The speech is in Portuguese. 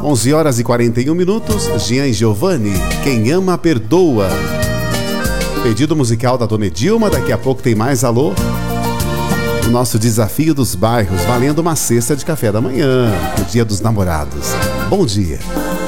11 horas e 41 minutos. Jean e Giovanni, quem ama perdoa. Pedido musical da Dona Edilma. Daqui a pouco tem mais alô. O nosso desafio dos bairros, valendo uma cesta de café da manhã, no Dia dos Namorados. Bom dia.